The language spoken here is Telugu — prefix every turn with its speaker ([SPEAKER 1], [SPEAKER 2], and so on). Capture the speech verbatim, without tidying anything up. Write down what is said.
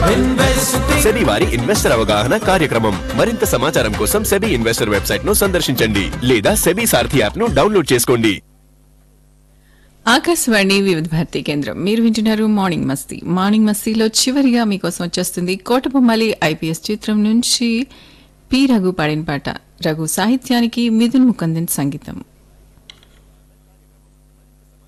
[SPEAKER 1] సెబీ వారి ఇన్వెస్టర్ అవగాహన కార్యక్రమం. మరింత సమాచారం కోసం సెబీ ఇన్వెస్టర్ వెబ్సైట్ ను సందర్శించండి లేదా సెబీ సారథి యాప్ ను డౌన్లోడ్ చేసుకోండి.
[SPEAKER 2] ఆకాశవాణి వివిధ భారతి కేంద్రం. మీరు వింటున్నారు మార్నింగ్ మస్తీ. మార్నింగ్ మస్తీలో చివరిగా మీకోసం వచ్చేస్తుంది కోటబొమ్మాలి ఐపీఎస్ చిత్రం నుంచి పి రఘు పాడిన పాట. రఘు సాహిత్యానికి మిథున్ ముకుందన్ సంగీతం.